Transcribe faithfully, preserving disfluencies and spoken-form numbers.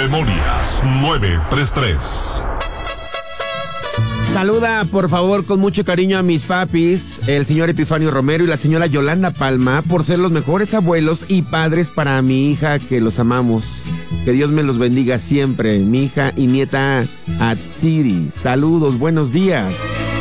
Ceremonias nueve tres tres. Saluda, por favor, con mucho cariño a mis papis, el señor Epifanio Romero y la señora Yolanda Palma, por ser los mejores abuelos y padres para mi hija, que los amamos. Que Dios me los bendiga siempre, mi hija y nieta Atsiri. Saludos, buenos días.